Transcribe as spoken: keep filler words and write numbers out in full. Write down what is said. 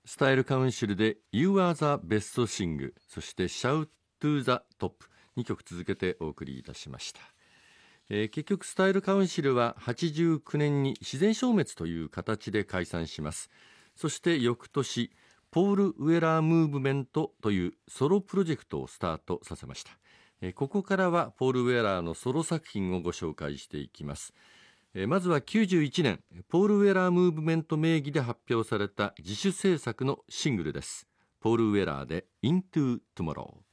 スタイルカウンシルで You Are the Best Sing、 そして Shout to the Top、 にきょく続けてお送りいたしました。えー、結局スタイルカウンシルははちじゅうきゅうねんに自然消滅という形で解散します。そして翌年ポール・ウェラー・ムーブメントというソロプロジェクトをスタートさせました。えー、ここからはポール・ウェラーのソロ作品をご紹介していきます。えー、まずはきゅうじゅういちねんポール・ウェラー・ムーブメント名義で発表された自主制作のシングルです。ポール・ウェラーで Into Tomorrow。